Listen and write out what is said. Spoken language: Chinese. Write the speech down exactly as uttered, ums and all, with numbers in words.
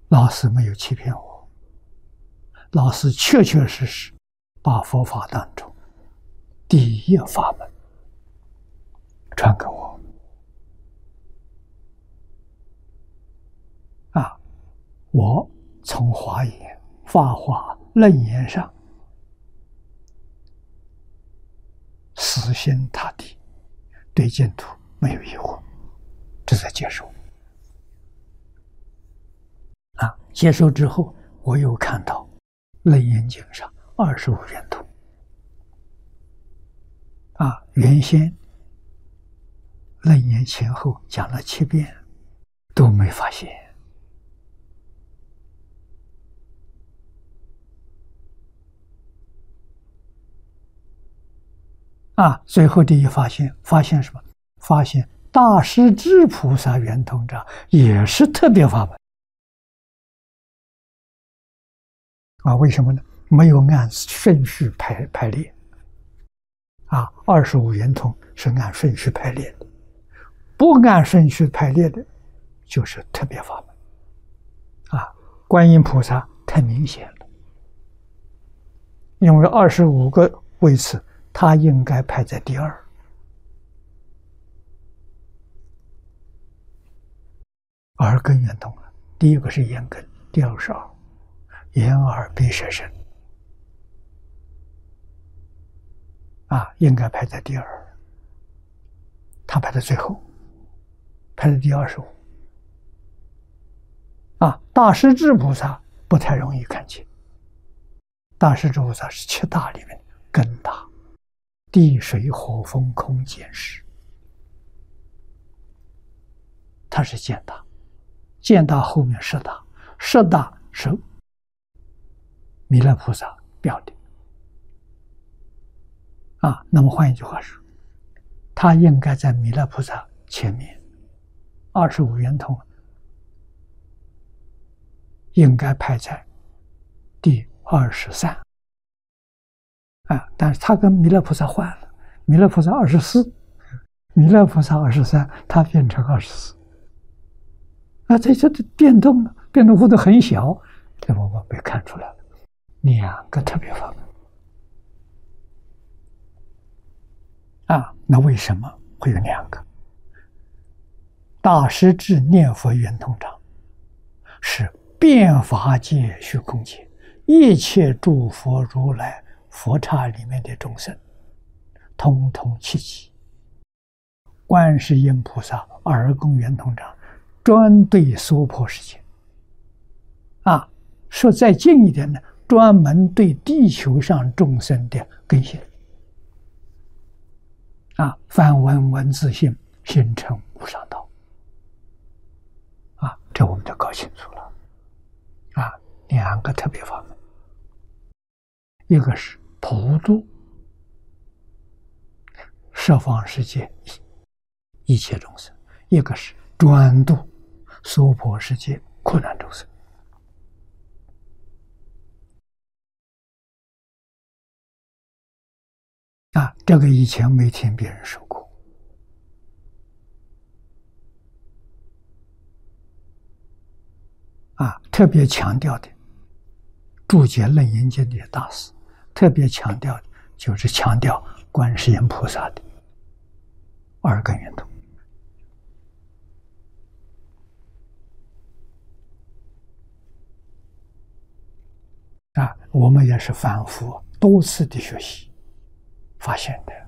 老师没有欺骗我，老师确确实实把佛法当中第一法门传给我。啊，我从华严、法华、楞严上死心塌地，对净土没有疑惑，这才接受。啊，接受之后，我又看到《楞严经》上二十五圆通。啊，原先楞严前后讲了七遍，都没发现。啊，最后第一发现，发现什么？发现大势至菩萨圆通者也是特别法门。啊，为什么呢？没有按顺序排排列。啊，二十五圆通是按顺序排列的，不按顺序排列的，就是特别法门。啊，观音菩萨太明显了，因为二十五个位次，他应该排在第二。耳根圆通了，第一个是眼根，第二个是耳，眼耳鼻舌身。啊，应该排在第二，他排在最后，排在第二十五。啊，大势至菩萨不太容易看清。大势至菩萨是七大里面根大，地水火风空见识，他是见大，见大后面十大，十大是弥勒菩萨表的。啊，那么换一句话说，他应该在弥勒菩萨前面，二十五圆通应该排在第二十三。啊，但是他跟弥勒菩萨换了，弥勒菩萨二十四，弥勒菩萨二十三，他变成二十四。啊，这这变动了，变动幅度很小，这我们被看出来了，两个特别法门。啊，那为什么会有两个？大势至念佛圆通章是遍法界虚空界一切诸佛如来佛刹里面的众生，通通契机。观世音菩萨耳根圆通章专对娑婆世界。啊，说再近一点呢，专门对地球上众生的根性。啊，梵文文字性形成无上道。啊，这我们就搞清楚了。啊，两个特别法门，一个是普度十方世界一切众生，一个是专度娑婆世界苦难众生。啊，这个以前没听别人说过。啊，特别强调的，注解《楞严经》的大师特别强调的，就是强调观世音菩萨的耳根圆通。啊，我们也是反复多次的学习发现的。